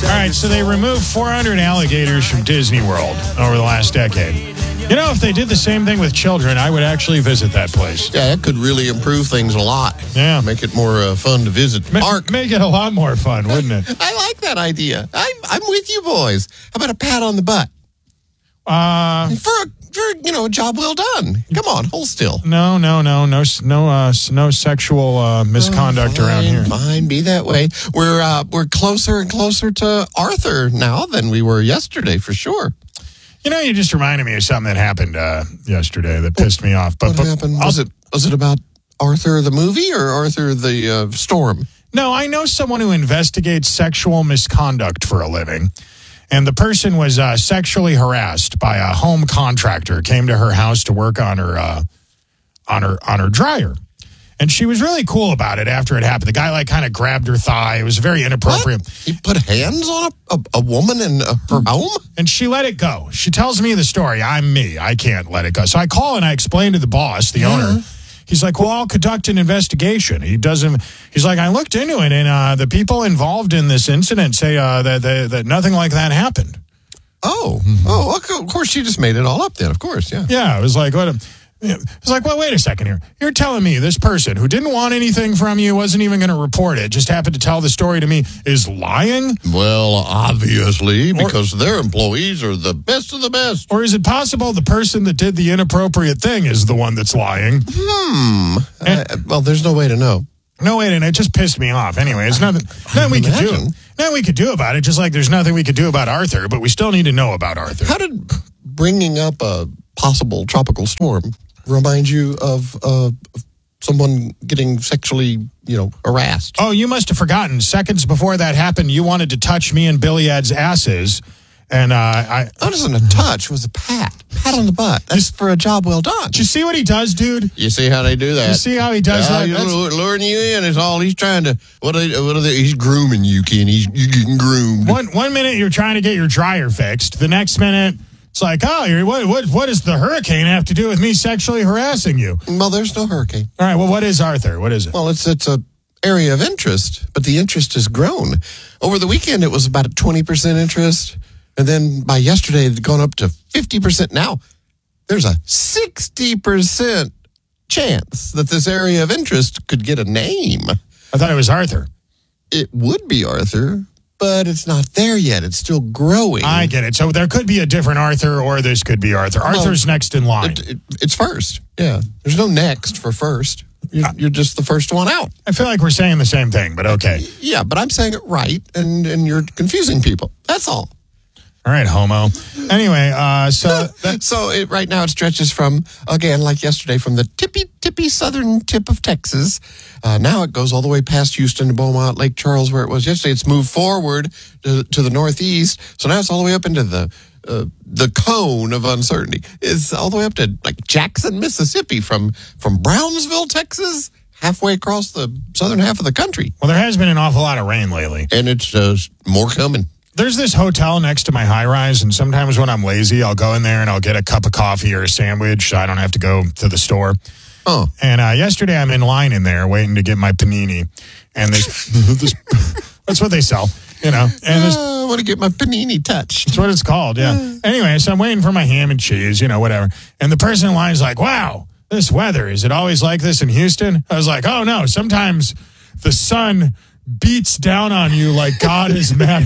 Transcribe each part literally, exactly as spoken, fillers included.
All right, so they removed four hundred alligators from Disney World over the last decade. You know, if they did the same thing with children, I would actually visit that place. Yeah, that could really improve things a lot. Yeah. Make it more uh, fun to visit. Ma- Mark. Make it a lot more fun, wouldn't it? I like that idea. I'm, I'm with you boys. How about a pat on the butt? Uh, For, a, for you know, a job well done. Come on, hold still. no, no, no, no, no, uh, no sexual uh, misconduct oh, fine, around here. Fine, be that way. We're uh, we're closer and closer to Arthur now than we were yesterday, for sure. You know, you just reminded me of something that happened uh, yesterday that pissed me off. But, What but happened? I'll- Was it was it about Arthur the movie or Arthur the uh, storm? No, I know someone who investigates sexual misconduct for a living. And the person was uh, sexually harassed by a home contractor, came to her house to work on her uh, on her on her dryer. And she was really cool about it after it happened. The guy like kind of grabbed her thigh. It was very inappropriate. What? He put hands on a, a, a woman in uh, her home? And she let it go. She tells me the story. I'm me. I can't let it go. So I call and I explain to the boss, the Yeah. owner. He's like, well, I'll conduct an investigation. He doesn't. He's like, I looked into it, and uh, the people involved in this incident say uh, that, that that nothing like that happened. Oh, oh, okay, of course she just made it all up then, of course, yeah. Yeah, it was like, what? A, it was like, well, wait a second here. You're telling me this person who didn't want anything from you, wasn't even going to report it, just happened to tell the story to me, is lying? Well, obviously, because or, their employees are the best of the best. Or is it possible the person that did the inappropriate thing is the one that's lying? Hmm. And, uh, well, there's no way to know. No, wait, and it just pissed me off. Anyway, it's nothing, nothing we could do. Nothing we could do about it, just like there's nothing we could do about Arthur, but we still need to know about Arthur. How did bringing up a possible tropical storm remind you of uh, someone getting sexually, you know, harassed? Oh, you must have forgotten. Seconds before that happened, you wanted to touch me and Billy Ed's asses. And uh, I. That wasn't a touch, it was a pat. Pat on the butt. That's for a job well done. Do you see what he does, dude? You see how they do that? You see how he does uh, that? He's That's, luring you in. It's all he's trying to. What are they? What are they? He's grooming you, Ken. He's you getting groomed. one one minute you're trying to get your dryer fixed. The next minute it's like, oh, you're, what what what does the hurricane have to do with me sexually harassing you? Well, there's no hurricane. All right. Well, what is Arthur? What is it? Well, it's it's a area of interest, but the interest has grown. Over the weekend, it was about a twenty percent interest. And then by yesterday, it had gone up to fifty percent. Now, there's a sixty percent chance that this area of interest could get a name. I thought it was Arthur. It would be Arthur, but it's not there yet. It's still growing. I get it. So there could be a different Arthur, or this could be Arthur. Arthur's well, next in line. It, it, it's first. Yeah. There's no next for first. You're, you're just the first one out. I feel like we're saying the same thing, but okay. Yeah, but I'm saying it right, and, and you're confusing people. That's all. All right, homo. Anyway, uh, so that, so it, right now it stretches from, again, like yesterday, from the tippy, tippy southern tip of Texas. Uh, now it goes all the way past Houston to Beaumont, Lake Charles, where it was yesterday. It's moved forward to, to the northeast. So now it's all the way up into the uh, the cone of uncertainty. It's all the way up to like Jackson, Mississippi, from from Brownsville, Texas, halfway across the southern half of the country. well, there has been an awful lot of rain lately. And it's uh, more coming. There's this hotel next to my high rise, and sometimes when I'm lazy, I'll go in there and I'll get a cup of coffee or a sandwich so I don't have to go to the store. Oh. And uh, yesterday I'm in line in there waiting to get my panini. And this, this that's what they sell, you know. And this, uh, I want to get my panini touched. that's what it's called, yeah. Anyway, so I'm waiting for my ham and cheese, you know, whatever. And the person in line is like, wow, this weather, is it always like this in Houston? I was like, oh, no, sometimes the sun beats down on you like God is mad.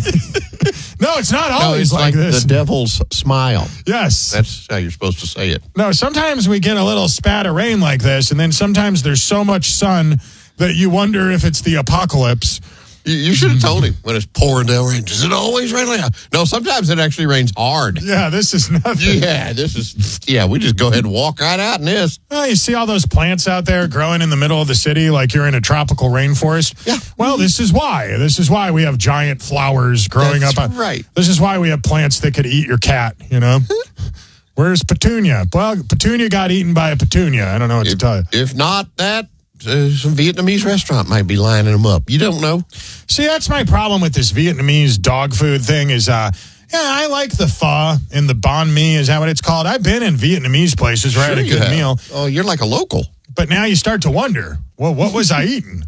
No, it's not always no, it's like, like this. the devil's smile. Yes. That's how you're supposed to say it. No, sometimes we get a little spat of rain like this, and then sometimes there's so much sun that you wonder if it's the apocalypse. You, you should have told him when it's pouring down rain. Does it always rain like that? No, sometimes it actually rains hard. Yeah, this is nothing. Yeah, this is, yeah, we just go ahead and walk right out in this. Well, you see all those plants out there growing in the middle of the city like you're in a tropical rainforest? Yeah. Well, this is why. This is why we have giant flowers growing That's up. right. This is why we have plants that could eat your cat, you know? Where's Petunia? Well, Petunia got eaten by a petunia. I don't know what If, to tell you. if not that, uh, some Vietnamese restaurant might be lining them up. You don't know. See, that's my problem with this Vietnamese dog food thing is, uh, yeah, I like the pho and the banh mi. Is that what it's called? I've been in Vietnamese places where I had a Sure you good have. meal. Oh, you're like a local. But now you start to wonder, well, what was I eating?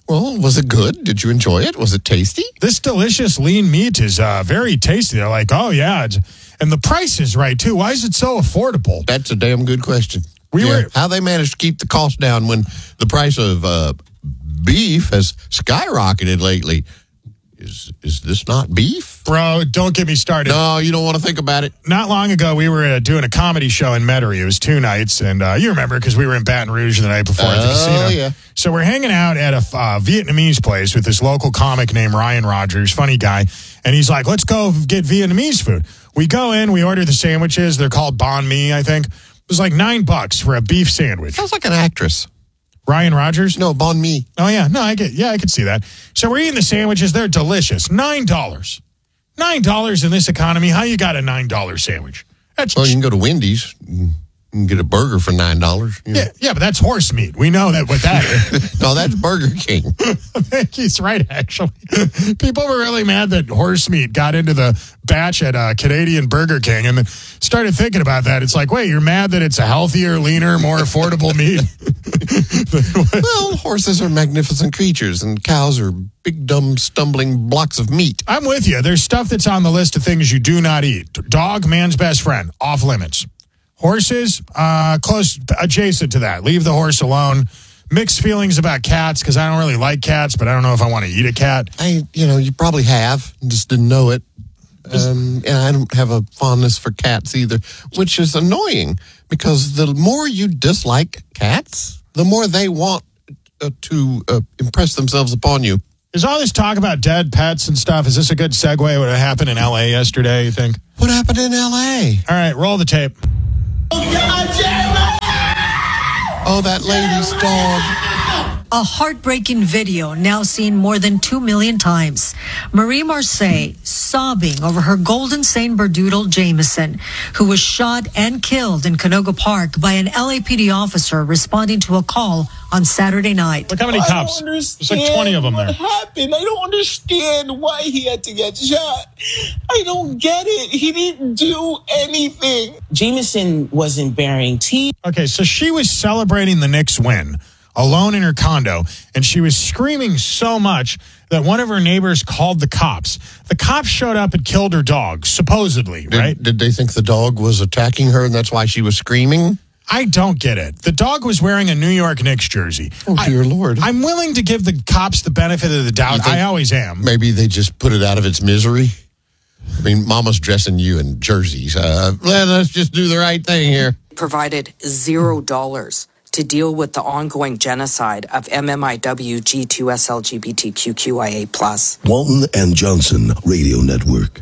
Well, was it good? Did you enjoy it? Was it tasty? This delicious lean meat is uh, very tasty. They're like, oh, yeah. It's, and the price is right, too. Why is it so affordable? That's a damn good question. We yeah. were How they managed to keep the cost down when the price of uh, beef has skyrocketed lately. Is is this not beef? Bro, don't get me started. No, you don't want to think about it. Not long ago, we were uh, doing a comedy show in Metairie. It was two nights, and uh, you remember because we were in Baton Rouge the night before at the Oh, casino. yeah. So we're hanging out at a uh, Vietnamese place with this local comic named Ryan Rogers, funny guy, and he's like, let's go get Vietnamese food. We go in, we order the sandwiches. They're called banh mi, I think. It was like nine bucks for a beef sandwich. Sounds like an actress. Ryan Rogers? No, banh mi. Oh, yeah. No, I get, yeah, I can see that. So we're eating the sandwiches. They're delicious. nine dollars. nine dollars in this economy. How you got a nine dollar sandwich? That's Well, you can go to Wendy's and get a burger for nine dollars. You know. yeah, yeah, but that's horse meat. We know that what that is. No, that's Burger King. I think he's right, actually. People were really mad that horse meat got into the batch at uh, Canadian Burger King and then started thinking about that. It's like, wait, you're mad that it's a healthier, leaner, more affordable meat? Well, horses are magnificent creatures, and cows are big, dumb, stumbling blocks of meat. I'm with you. There's stuff that's on the list of things you do not eat. Dog, man's best friend, off limits. Horses, uh, close, adjacent to that. Leave the horse alone. Mixed feelings about cats because I don't really like cats, but I don't know if I want to eat a cat. I, you know, you probably have, just didn't know it. Um, and I don't have a fondness for cats either, which is annoying because the more you dislike cats, the more they want uh, to uh, impress themselves upon you. Is all this talk about dead pets and stuff, is this a good segue what happened in L A yesterday, you think? What happened in L A? All right, roll the tape. Oh, that lady's dog. A heartbreaking video now seen more than two million times. Marie Marseille sobbing over her golden Saint Berdoodle Jameson, who was shot and killed in Canoga Park by an L A P D officer responding to a call on Saturday night. Look how many cops. There's like twenty of them there. What happened? I don't understand why he had to get shot. I don't get it. He didn't do anything. Jameson wasn't bearing teeth. Okay, so she was celebrating the Knicks win alone in her condo, and she was screaming so much that one of her neighbors called the cops. The cops showed up and killed her dog, supposedly, Did, right? Did they think the dog was attacking her and that's why she was screaming? I don't get it. The dog was wearing a New York Knicks jersey. Oh, dear I, Lord. I'm willing to give the cops the benefit of the doubt. I always am. Maybe they just put it out of its misery. I mean, Mama's dressing you in jerseys. Uh, let's just do the right thing here. Provided zero dollars to deal with the ongoing genocide of M M I W G two S L G B T Q Q I A plus. Walton and Johnson Radio Network.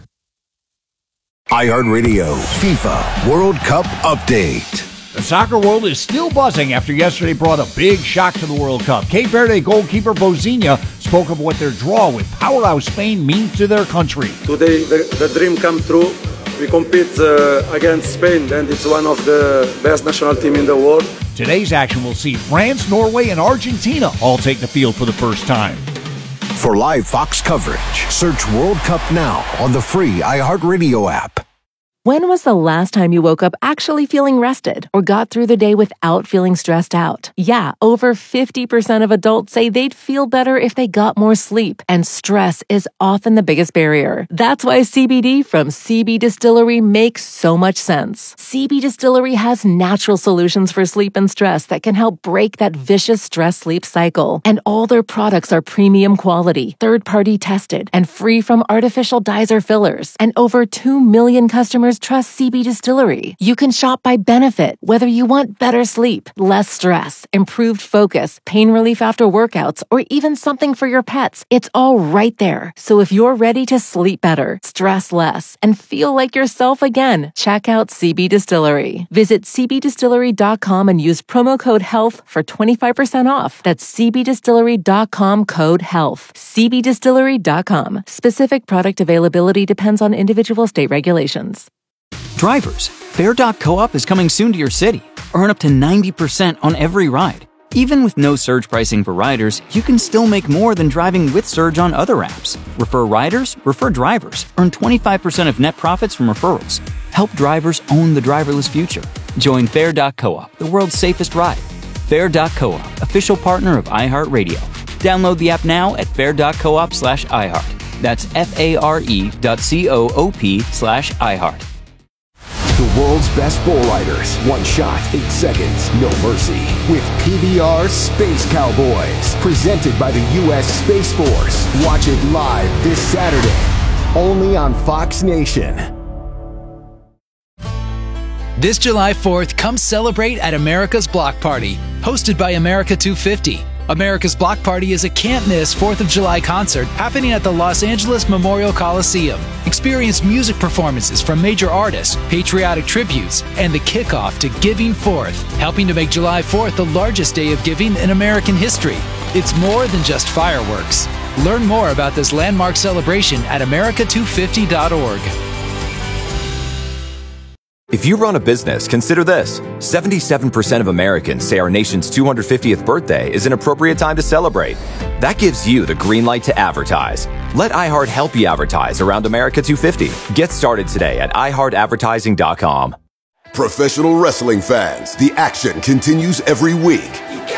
iHeartRadio FIFA World Cup Update. The soccer world is still buzzing after yesterday brought a big shock to the World Cup. Cape Verde goalkeeper Bozinha spoke of what their draw with powerhouse Spain means to their country. Today, the, the dream come true. We compete uh, against Spain, and it's one of the best national team in the world. Today's action will see France, Norway, and Argentina all take the field for the first time. For live Fox coverage, search World Cup Now on the free iHeartRadio app. When was the last time you woke up actually feeling rested or got through the day without feeling stressed out? Yeah, over fifty percent of adults say they'd feel better if they got more sleep, and stress is often the biggest barrier. That's why C B D from C B Distillery makes so much sense. C B Distillery has natural solutions for sleep and stress that can help break that vicious stress-sleep cycle. And all their products are premium quality, third-party tested, and free from artificial dyes or fillers. And over two million customers trust C B Distillery. You can shop by benefit, whether you want better sleep, less stress, improved focus, pain relief after workouts, or even something for your pets. It's all right there. So if you're ready to sleep better, stress less, and feel like yourself again, check out C B Distillery. Visit c b distillery dot com and use promo code HEALTH for twenty-five percent off. That's c b distillery dot com code HEALTH. c b distillery dot com. Specific product availability depends on individual state regulations. Drivers, Fare dot coop is coming soon to your city. Earn up to ninety percent on every ride. Even with no surge pricing for riders, you can still make more than driving with Surge on other apps. Refer riders, refer drivers. Earn twenty-five percent of net profits from referrals. Help drivers own the driverless future. Join Fare dot coop, the world's safest ride. Fare dot coop, official partner of iHeartRadio. Download the app now at fair.coop slash iHeart. That's F-A-R-E dot C-O-O-P slash iHeart. The world's best bull riders. One shot, eight seconds, no mercy. With P B R Space Cowboys. Presented by the U S Space Force. Watch it live this Saturday. Only on Fox Nation. This July fourth, come celebrate at America's Block Party, hosted by America two fifty. America's Block Party is a can't-miss fourth of July concert happening at the Los Angeles Memorial Coliseum. Experience music performances from major artists, patriotic tributes, and the kickoff to Giving Fourth, helping to make July fourth the largest day of giving in American history. It's more than just fireworks. Learn more about this landmark celebration at America two fifty dot org. If you run a business, consider this. seventy-seven percent of Americans say our nation's two hundred fiftieth birthday is an appropriate time to celebrate. That gives you the green light to advertise. Let iHeart help you advertise around America two fifty. Get started today at i heart advertising dot com. Professional wrestling fans, the action continues every week.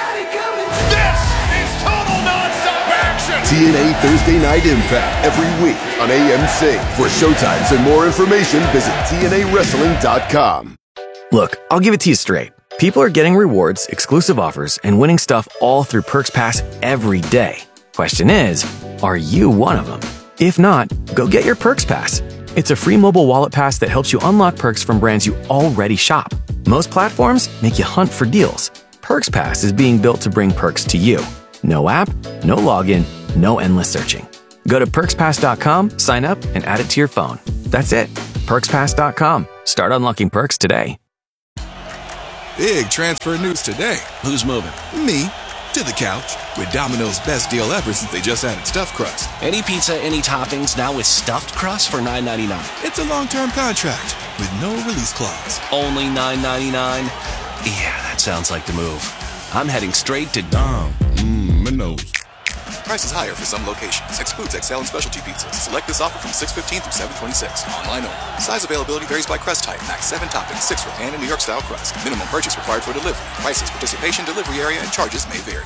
T N A Thursday Night Impact every week on A M C. For showtimes and more information, visit T N A wrestling dot com. Look, I'll give it to you straight. People are getting rewards, exclusive offers, and winning stuff all through Perks Pass every day. Question is, are you one of them? If not, go get your Perks Pass. It's a free mobile wallet pass that helps you unlock perks from brands you already shop. Most platforms make you hunt for deals. Perks Pass is being built to bring perks to you. No app, no login, no endless searching. Go to perks pass dot com, sign up, and add it to your phone. That's it. perks pass dot com. Start unlocking perks today. Big transfer news today. Who's moving? Me. To the couch. With Domino's best deal ever since they just added stuffed crust. Any pizza, any toppings, now with stuffed crust for nine ninety-nine. It's a long-term contract with no release clause. Only nine ninety-nine? Yeah, that sounds like the move. I'm heading straight to Dom. Mmm, Minos. Prices higher for some locations. Excludes X L and specialty pizzas. Select this offer from six fifteen through seven twenty-six. Online only. Size availability varies by crust type. Max seven toppings, six for pan and New York style crust. Minimum purchase required for delivery. Prices, participation, delivery area, and charges may vary.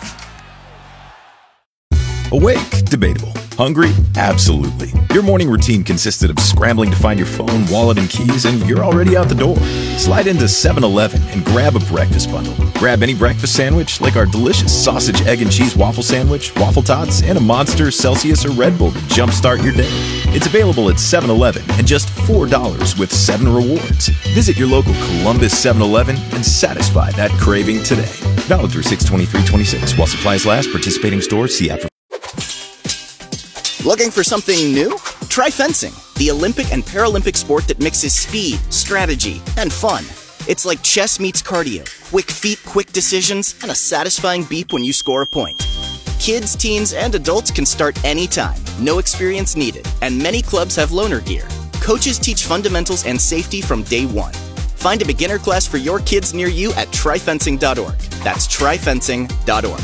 Awake? Debatable. Hungry? Absolutely. Your morning routine consisted of scrambling to find your phone, wallet, and keys, and you're already out the door. Slide into seven eleven and grab a breakfast bundle. Grab any breakfast sandwich, like our delicious sausage, egg, and cheese waffle sandwich, waffle tots, and a Monster, Celsius, or Red Bull to jumpstart your day. It's available at seven eleven and just four dollars with seven rewards. Visit your local Columbus seven eleven and satisfy that craving today. Valid through six twenty-three twenty-six. While supplies last, participating stores, see app for. Looking for something new? Try fencing, the Olympic and Paralympic sport that mixes speed, strategy, and fun. It's like chess meets cardio, quick feet, quick decisions, and a satisfying beep when you score a point. Kids, teens, and adults can start anytime, no experience needed, and many clubs have loaner gear. Coaches teach fundamentals and safety from day one. Find a beginner class for your kids near you at try fencing dot org. That's try fencing dot org.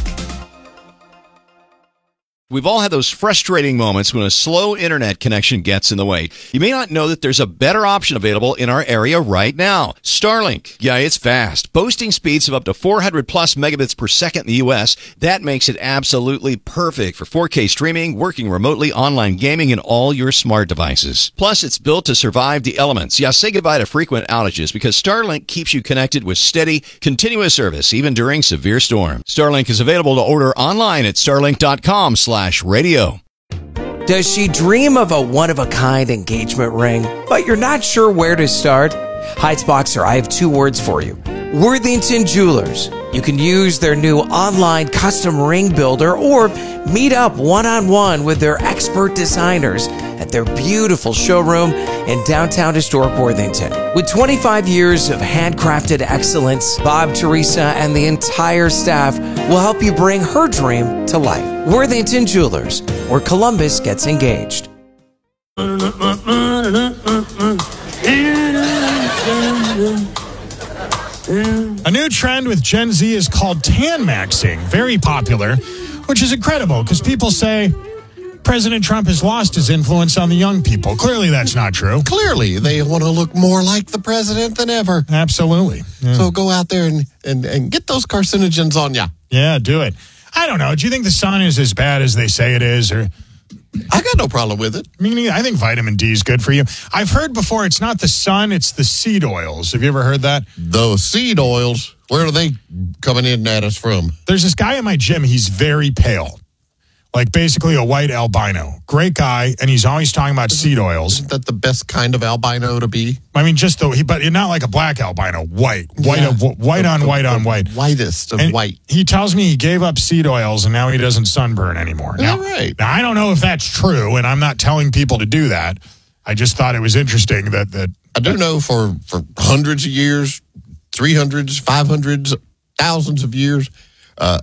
We've all had those frustrating moments when a slow internet connection gets in the way. You may not know that there's a better option available in our area right now. Starlink. Yeah, it's fast. Boasting speeds of up to four hundred plus megabits per second in the U S. That makes it absolutely perfect for four K streaming, working remotely, online gaming, and all your smart devices. Plus, it's built to survive the elements. Yeah, say goodbye to frequent outages because Starlink keeps you connected with steady, continuous service, even during severe storms. Starlink is available to order online at starlink dot com slash radio. Does she dream of a one-of-a-kind engagement ring, but you're not sure where to start? Heitzboxer, I have two words for you. Worthington Jewelers. You can use their new online custom ring builder or meet up one-on-one with their expert designers at their beautiful showroom in downtown historic Worthington. With twenty-five years of handcrafted excellence, Bob, Teresa, and the entire staff will help you bring her dream to life. Worthington Jewelers, where Columbus gets engaged. A new trend with Gen Z is called tan maxing, very popular, which is incredible because people say President Trump has lost his influence on the young people. Clearly, that's not true. Clearly, they want to look more like the president than ever. Absolutely. Yeah. So go out there and, and, and get those carcinogens on ya. Yeah, do it. I don't know. Do you think the sun is as bad as they say it is? Or I got no problem with it. I mean, I think vitamin D is good for you. I've heard before it's not the sun, it's the seed oils. Have you ever heard that? The seed oils, where are they coming in at us from? There's this guy in my gym. He's very pale. Like basically a white albino. Great guy, and he's always talking about seed oils. Isn't that the best kind of albino to be? I mean, just though, he, but not like a black albino, white, white, Yeah. of, white on The- white the on white, whitest of And white. He tells me he gave up seed oils and now he doesn't sunburn anymore. Now, All right. now I don't know if that's true, and I'm not telling people to do that. I just thought it was interesting that that I do know for for hundreds of years, three hundreds, five hundreds, thousands of years, uh,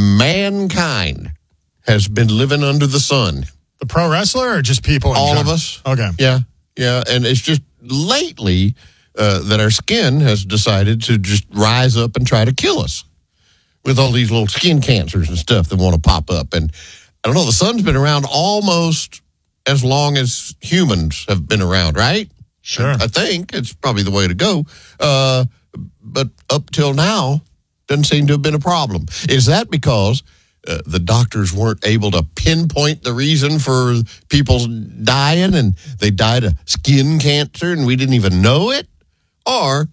mankind has been living under the sun. the pro wrestler or just people. In All general? of us. Okay. Yeah, yeah, and it's just lately uh, that our skin has decided to just rise up and try to kill us with all these little skin cancers and stuff that want to pop up. And I don't know, the sun's been around almost as long as humans have been around, right? Sure. I think it's probably the way to go. Uh, but up till now, doesn't seem to have been a problem. Is that because uh, the doctors weren't able to pinpoint the reason for people dying and they died of skin cancer and we didn't even know it? Or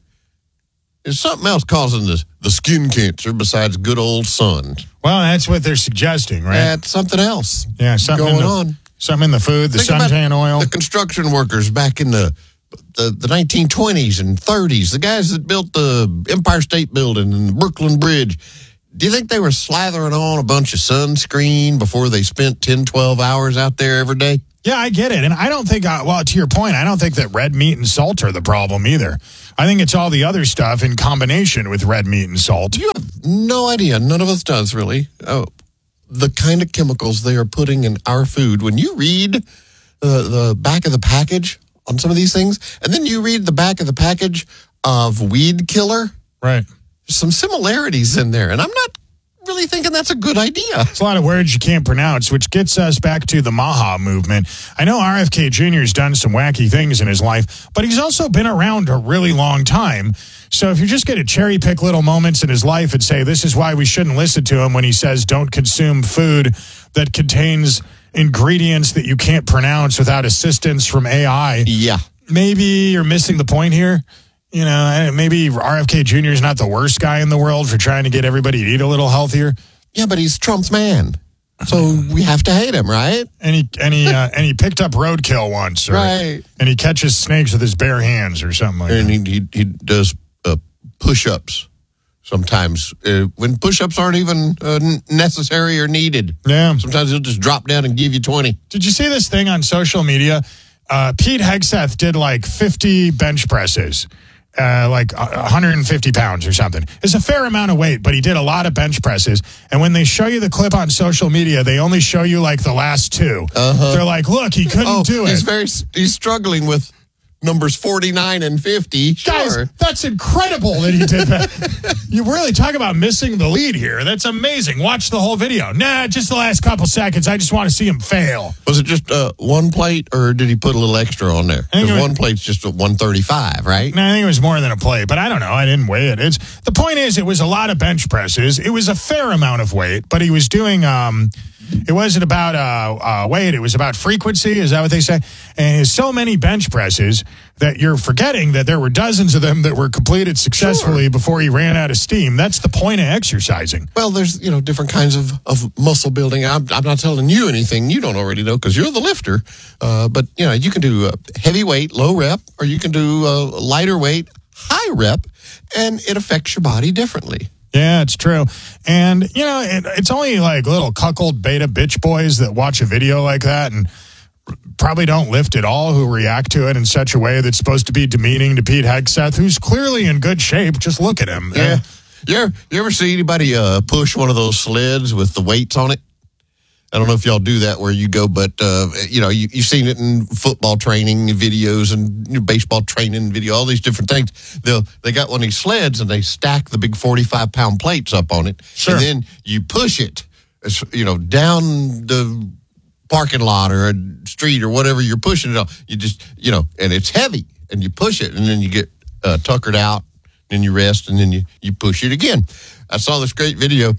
is something else causing the, the skin cancer besides good old sun? Well, that's what they're suggesting, right? That's something else. Yeah, something going in the, on. Something in the food, the Think about suntan oil. The construction workers back in the, the the nineteen twenties and thirties, the guys that built the Empire State Building and the Brooklyn Bridge, do you think they were slathering on a bunch of sunscreen before they spent ten, twelve hours out there every day? Yeah, I get it. And I don't think, uh, well, to your point, I don't think that red meat and salt are the problem either. I think it's all the other stuff in combination with red meat and salt. You have no idea. None of us does, really. Oh, the kind of chemicals they are putting in our food. When you read uh, the back of the package on some of these things, and then you read the back of the package of weed killer, right? There's some similarities in there, and I'm not really thinking that's a good idea. It's a lot of words you can't pronounce, which gets us back to the Maha movement. I know R F K Junior's done some wacky things in his life, but he's also been around a really long time. So if you're just going to cherry pick little moments in his life and say this is why we shouldn't listen to him when he says don't consume food that contains ingredients that you can't pronounce without assistance from A I. Yeah. Maybe you're missing the point here. You know, maybe R F K Junior is not the worst guy in the world for trying to get everybody to eat a little healthier. Yeah, but he's Trump's man. So we have to hate him, right? And he and he uh, and he picked up roadkill once, or, Right. And he catches snakes with his bare hands or something like and that. he, he he does uh, push-ups sometimes uh, when push-ups aren't even uh, necessary or needed. Yeah. Sometimes he'll just drop down and give you twenty. Did you see this thing on social media? Uh, Pete Hegseth did like fifty bench presses. Uh, like one hundred fifty pounds or something. It's a fair amount of weight, but he did a lot of bench presses. And when they show you the clip on social media, they only show you like the last two. Uh-huh. They're like, look, he couldn't oh, do he's it. very he's struggling with numbers forty-nine and fifty. Guys, Sure. that's incredible that he did that. You really talk about missing the lead here. That's amazing. Watch the whole video. Nah, just the last couple seconds. I just want to see him fail. Was it just uh, one plate, or did he put a little extra on there? I think it Because was- one plate's just a one thirty-five, right? No, I think it was more than a plate, but I don't know. I didn't weigh it. It's the point is, it was a lot of bench presses. It was a fair amount of weight, but he was doing. Um, it wasn't about uh, uh, weight. It was about frequency. Is that what they say? And it's so many bench presses that you're forgetting that there were dozens of them that were completed successfully Sure. before he ran out of steam. That's the point of exercising. Well, there's, you know, different kinds of, of muscle building. I'm, I'm not telling you anything you don't already know because you're the lifter. Uh, but, you know, you can do uh, heavy weight, low rep, or you can do uh, lighter weight, high rep, and it affects your body differently. Yeah, it's true. And, you know, it, it's only like little cuckold beta bitch boys that watch a video like that and probably don't lift at all who react to it in such a way that's supposed to be demeaning to Pete Hegseth, who's clearly in good shape. Just look at him. Yeah. You ever, you ever see anybody uh, push one of those sleds with the weights on it? I don't know if y'all do that where you go, but, uh, you know, you, you've seen it in football training videos and you know, baseball training video, all these different things. They'll, they got one of these sleds and they stack the big forty-five pound plates up on it. Sure. And then you push it, you know, down the parking lot or a street or whatever you're pushing it on. You just, you know, and it's heavy and you push it and then you get uh, tuckered out and you rest and then you, you push it again. I saw this great video.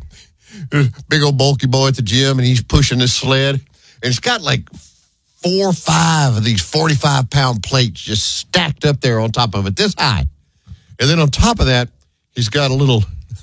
big old bulky boy at the gym, and he's pushing his sled. And it's got like four or five of these forty-five pound plates just stacked up there on top of it, this high. And then on top of that, he's got a little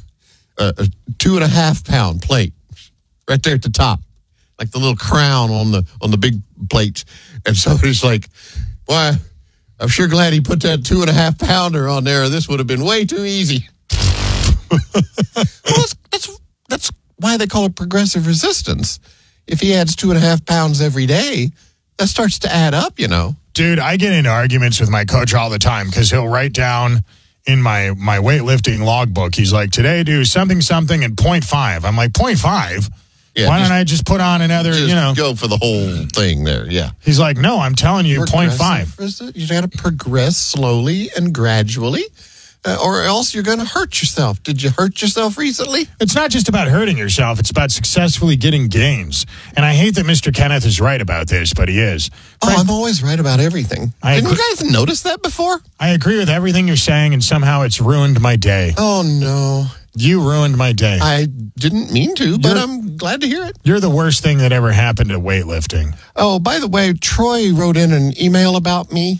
uh, a two and a half pound plate right there at the top, like the little crown on the on the big plates. And so it's like, why, I'm sure glad he put that two and a half pounder on there. This would have been way too easy. Well, that's, that's that's why they call it progressive resistance. If he adds two and a half pounds every day, that starts to add up, you know. Dude, I get into arguments with my coach all the time because he'll write down in my, my weightlifting logbook, he's like, today do something, something, and point five. I'm like, point five? Yeah, why just, don't I just put on another, just you know. go for the whole thing there, yeah. He's like, no, I'm telling you, point five. You got to progress slowly and gradually, uh, or else you're going to hurt yourself. Did you hurt yourself recently? It's not just about hurting yourself. It's about successfully getting gains. And I hate that Mister Kenneth is right about this, but he is. Oh, Frank, I'm always right about everything. I Didn't agree- you guys notice that before? I agree with everything you're saying, and somehow it's ruined my day. Oh, no. You ruined my day. I didn't mean to, but you're, I'm glad to hear it. You're the worst thing that ever happened to weightlifting. Oh, by the way, Troy wrote in an email about me.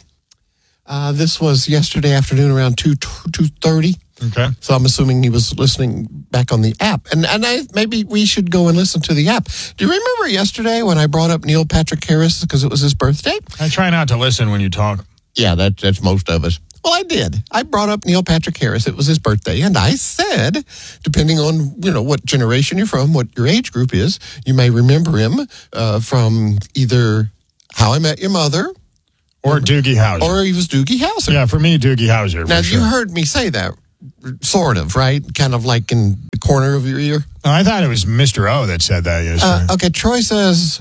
Uh, this was yesterday afternoon around two thirty. Okay. So I'm assuming he was listening back on the app. And and I, maybe we should go and listen to the app. Do you remember yesterday when I brought up Neil Patrick Harris because it was his birthday? I try not to listen when you talk. Yeah, that, that's most of us. Well, I did. I brought up Neil Patrick Harris. It was his birthday. And I said, depending on, you know, what generation you're from, what your age group is, you may remember him uh, from either How I Met Your Mother. Or Doogie Howser. Or he was Doogie Howser. Yeah, for me, Doogie Howser. Now, sure. you heard me say that, sort of, right? Kind of like in the corner of your ear. Oh, I thought it was Mister O that said that yesterday. Uh, okay, Troy says,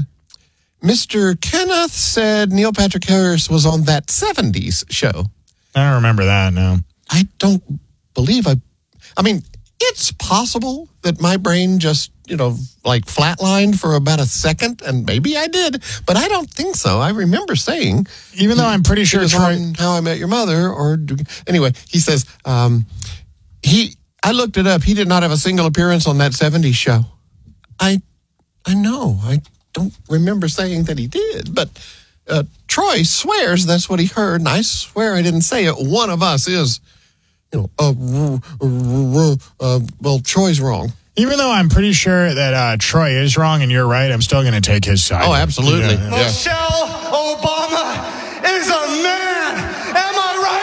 Mister Kenneth said Neil Patrick Harris was on that seventies show. I don't remember that, no. I don't believe I... I mean, it's possible that my brain just, you know, like flatlined for about a second, and maybe I did, but I don't think so. I remember saying... Even though I'm pretty sure it's Troy... on How I Met Your Mother, or... Anyway, he says, um, he... I looked it up. He did not have a single appearance on that seventies show. I... I know. I don't remember saying that he did, but... Uh, Troy swears that's what he heard, and I swear I didn't say it. One of us is, you know, uh, uh, uh, well, Troy's wrong. Even though I'm pretty sure that uh, Troy is wrong and you're right, I'm still going to take his side. Oh, absolutely. Yeah, yeah. Michelle Obama is a man. Am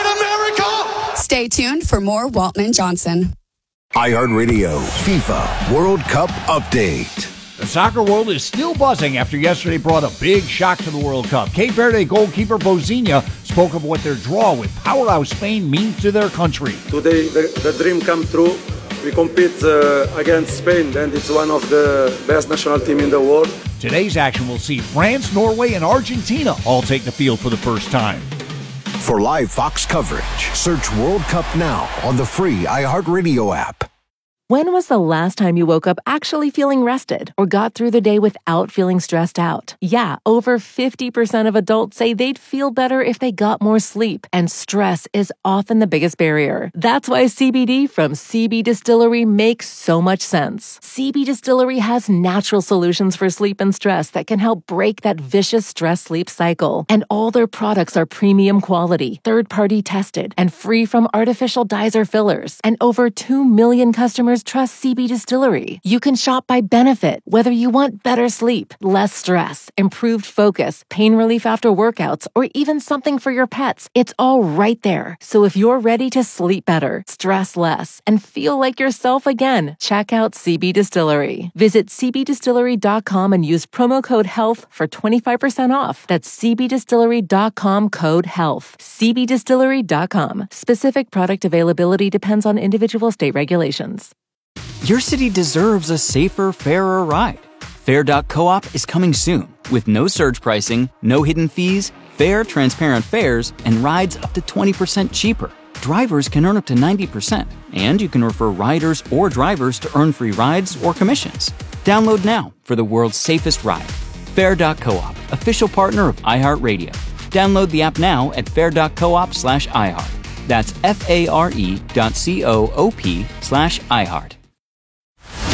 I right, America? Stay tuned for more Waltman Johnson. iHeartRadio FIFA World Cup Update. The soccer world is still buzzing after yesterday brought a big shock to the World Cup. Cape Verde goalkeeper Vozinha spoke of what their draw with powerhouse Spain means to their country. Today, the, the dream come true. We compete uh, against Spain, and it's one of the best national team in the world. Today's action will see France, Norway, and Argentina all take the field for the first time. For live Fox coverage, search World Cup now on the free iHeartRadio app. When was the last time you woke up actually feeling rested or got through the day without feeling stressed out? Yeah, over fifty percent of adults say they'd feel better if they got more sleep, and stress is often the biggest barrier. That's why C B D from C B Distillery makes so much sense. C B Distillery has natural solutions for sleep and stress that can help break that vicious stress-sleep cycle. And all their products are premium quality, third-party tested, and free from artificial dyes or fillers. And over two million customers trust C B Distillery. You can shop by benefit, whether you want better sleep, less stress, improved focus, pain relief after workouts, or even something for your pets. It's all right there. So if you're ready to sleep better, stress less, and feel like yourself again, check out C B Distillery. Visit c b distillery dot com and use promo code HEALTH for twenty-five percent off. That's c b distillery dot com code HEALTH. c b distillery dot com. Specific product availability depends on individual state regulations. Your city deserves a safer, fairer ride. Fair dot coop is coming soon with no surge pricing, no hidden fees, fair, transparent fares, and rides up to twenty percent cheaper. Drivers can earn up to ninety percent, and you can refer riders or drivers to earn free rides or commissions. Download now for the world's safest ride. Fair dot coop, official partner of iHeartRadio. Download the app now at fair dot coop slash iHeart. That's F A R E dot C O O P slash iHeart.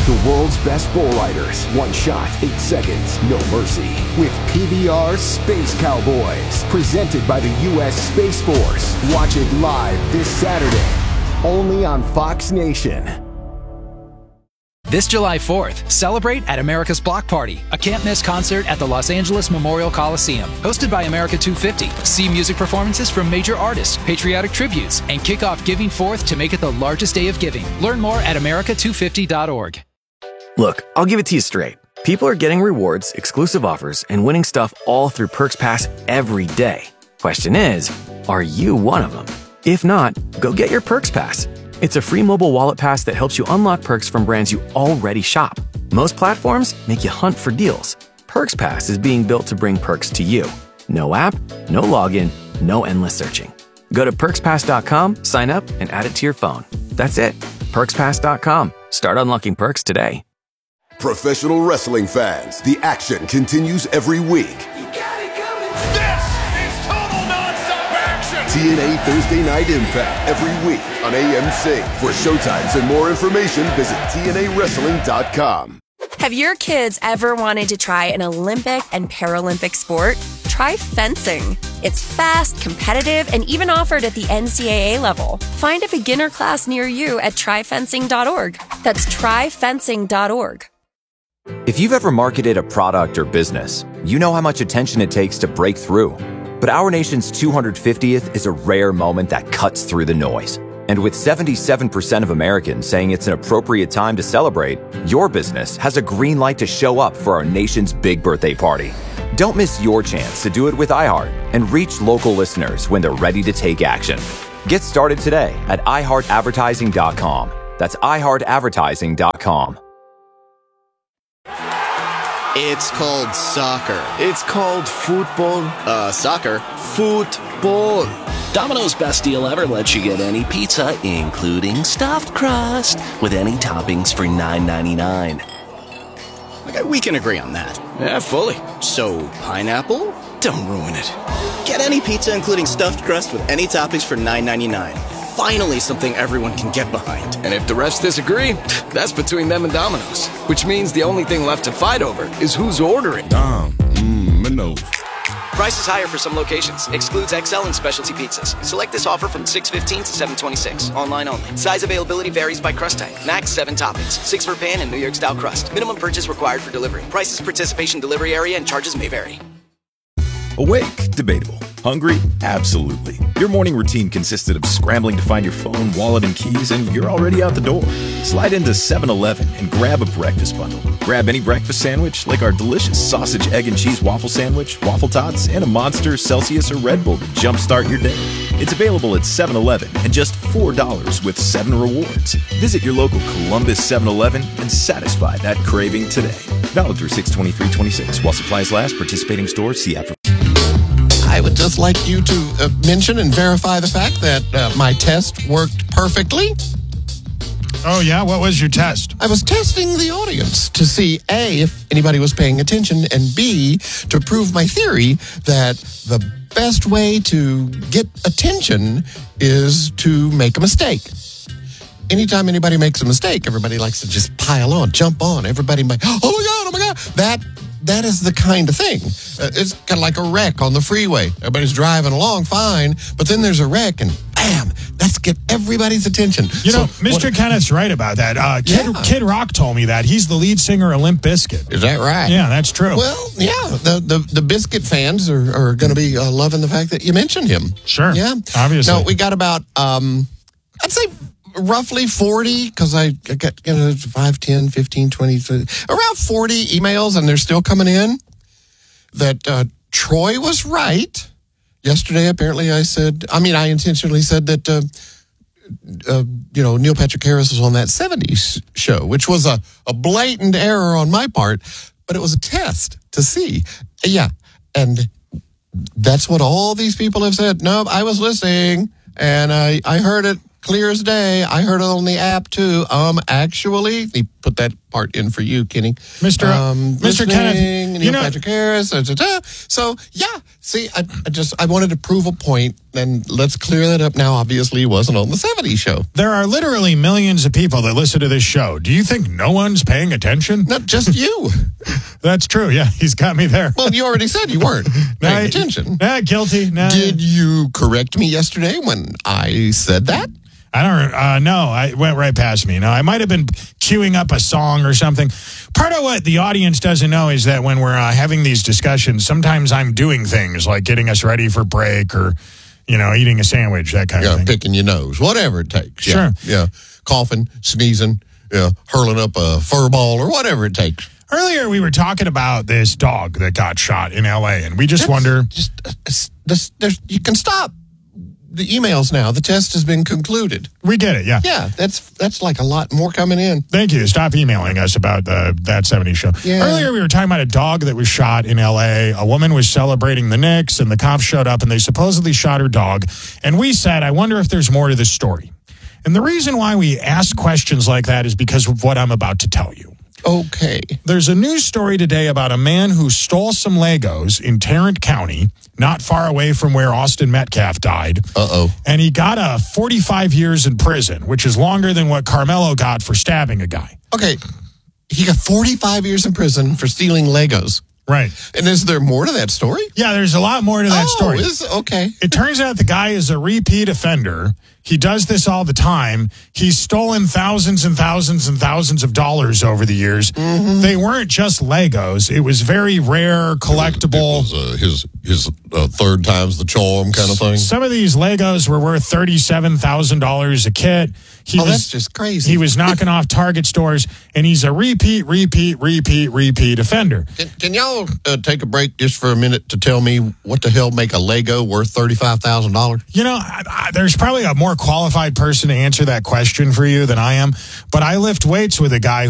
The world's best bull riders. One shot, eight seconds, no mercy. With P B R Space Cowboys. Presented by the U S Space Force. Watch it live this Saturday. Only on Fox Nation. This July fourth, celebrate at America's Block Party, a can't-miss concert at the Los Angeles Memorial Coliseum. Hosted by America two fifty. See music performances from major artists, patriotic tributes, and kick off Giving Fourth to make it the largest day of giving. Learn more at America two fifty dot org. Look, I'll give it to you straight. People are getting rewards, exclusive offers, and winning stuff all through Perks Pass every day. Question is, are you one of them? If not, go get your Perks Pass. It's a free mobile wallet pass that helps you unlock perks from brands you already shop. Most platforms make you hunt for deals. Perks Pass is being built to bring perks to you. No app, no login, no endless searching. Go to perks pass dot com, sign up, and add it to your phone. That's it. perks pass dot com. Start unlocking perks today. Professional wrestling fans, the action continues every week. T N A Thursday Night Impact every week on A M C. For showtimes and more information, visit T N A wrestling dot com. Have your kids ever wanted to try an Olympic and Paralympic sport? Try fencing. It's fast, competitive, and even offered at the N C double A level. Find a beginner class near you at try fencing dot org. That's try fencing dot org. If you've ever marketed a product or business, you know how much attention it takes to break through. But our nation's two hundred fiftieth is a rare moment that cuts through the noise. And with seventy-seven percent of Americans saying it's an appropriate time to celebrate, your business has a green light to show up for our nation's big birthday party. Don't miss your chance to do it with iHeart and reach local listeners when they're ready to take action. Get started today at i heart advertising dot com. That's i heart advertising dot com. It's called soccer. It's called football. Uh, soccer. Football. Domino's Best Deal Ever lets you get any pizza, including stuffed crust, with any toppings for nine ninety-nine. Okay, we can agree on that. Yeah, fully. So, pineapple? Don't ruin it. Get any pizza, including stuffed crust, with any toppings for nine ninety-nine. Finally, something everyone can get behind. And if the refs disagree, that's between them and Domino's. Which means the only thing left to fight over is who's ordering. Dom, mmm, Minos. Price is higher for some locations. Excludes X L and specialty pizzas. Select this offer from six fifteen to seven twenty-six. Online only. Size availability varies by crust type. Max seven toppings. Six for pan and New York style crust. Minimum purchase required for delivery. Prices, participation, delivery area, and charges may vary. Awake? Debatable. Hungry? Absolutely. Your morning routine consisted of scrambling to find your phone, wallet, and keys, and you're already out the door. Slide into seven eleven and grab a breakfast bundle. Grab any breakfast sandwich, like our delicious sausage, egg, and cheese waffle sandwich, waffle tots, and a Monster, Celsius, or Red Bull to jumpstart your day. It's available at seven eleven and just four dollars with seven rewards. Visit your local Columbus seven eleven and satisfy that craving today. Valid through six twenty-three twenty-six. While supplies last, participating stores, see app for... I would just like you to uh, mention and verify the fact that uh, my test worked perfectly. Oh, yeah? What was your test? I was testing the audience to see, A, if anybody was paying attention, and B, to prove my theory that the best way to get attention is to make a mistake. Anytime anybody makes a mistake, everybody likes to just pile on, jump on. Everybody might, oh my God, oh my God. That That is the kind of thing. Uh, it's kind of like a wreck on the freeway. Everybody's driving along fine, but then there's a wreck and bam, that's get everybody's attention. You know, So Mister what- Kenneth's right about that. Uh, Kid, Yeah. Kid Rock told me that. He's the lead singer of Limp Bizkit. Is that right? Yeah, that's true. Well, yeah, the the, the Biscuit fans are, are going to be uh, loving the fact that you mentioned him. Sure. Yeah. Obviously. No, we got about, um, I'd say roughly forty, because I, I got you know, five, ten, fifteen, twenty, thirty, around forty emails, and they're still coming in, that uh, Troy was right. Yesterday, apparently, I said, I mean, I intentionally said that, uh, uh, you know, Neil Patrick Harris was on that seventies show, which was a, a blatant error on my part, but it was a test to see. Yeah. And that's what all these people have said. No, I was listening, and I, I heard it clear as day. I heard it on the app, too. Um, actually, they put that part in for you, Kenny. Mister Um, Mister listening, Kenneth, Neil you know- Patrick Harris. Da, da, da. So, yeah, See, I, I just I wanted to prove a point, and let's clear that up now. Obviously, he wasn't on the seventies show. There are literally millions of people that listen to this show. Do you think no one's paying attention? Not just you. That's true. Yeah, he's got me there. Well, you already said you weren't paying Nah, attention. Nah, guilty. Nah. Did you correct me yesterday when I said that? I don't, uh, no, I went right past me. No, I might have been queuing up a song or something. Part of what the audience doesn't know is that when we're uh, having these discussions, sometimes I'm doing things like getting us ready for break or, you know, eating a sandwich, that kind Yeah, of thing. picking your nose, whatever it takes. Sure. Yeah, yeah. Coughing, sneezing, yeah, hurling up a fur ball or whatever it takes. Earlier, we were talking about this dog that got shot in L A, and we just That's wonder. Just, uh, this, there's, you can stop the emails now. The test has been concluded. We get it, yeah. Yeah, that's that's like a lot more coming in. Thank you. Stop emailing us about the That seventies Show. Yeah. Earlier, we were talking about a dog that was shot in L A. A woman was celebrating the Knicks, and the cops showed up, and they supposedly shot her dog. And we said, I wonder if there's more to this story. And the reason why we ask questions like that is because of what I'm about to tell you. Okay. There's a news story today about a man who stole some Legos in Tarrant County, not far away from where Austin Metcalf died. Uh-oh. And he got a forty-five years in prison, which is longer than what Carmelo got for stabbing a guy. Okay. He got forty-five years in prison for stealing Legos. Right. And is there more to that story? Yeah, there's a lot more to that oh, story. Is, okay. It turns out the guy is a repeat offender. He does this all the time. He's stolen thousands and thousands and thousands of dollars over the years. Mm-hmm. They weren't just Legos. It was very rare, collectible. It was, uh, his his uh, third time's the charm kind of thing. Some of these Legos were worth thirty-seven thousand dollars a kit. He oh, was, that's just crazy. He was knocking off Target stores, and he's a repeat, repeat, repeat, repeat offender. Can, can y'all uh, take a break just for a minute to tell me what the hell make a Lego worth thirty-five thousand dollars? You know, I, I, there's probably a more qualified person to answer that question for you than I am, but I lift weights with a guy